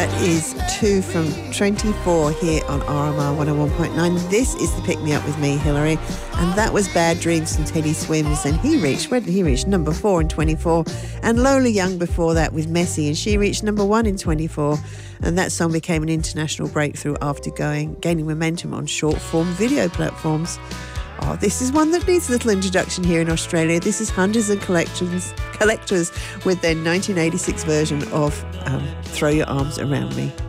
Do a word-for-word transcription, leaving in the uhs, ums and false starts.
That is two from twenty-four here on R M R one oh one point nine. This is the Pick Me Up with me, Hillary. And that was Bad Dreams from Teddy Swims. And he reached, where did he reach? Number four in twenty-four. And Lola Young before that with Messy. And she reached number one in twenty-four. And that song became an international breakthrough after going gaining momentum on short-form video platforms. Oh, this is one that needs a little introduction here in Australia. This is Hunters and Collections, Collectors with their nineteen eighty-six version of um, Throw Your Arms Around Me.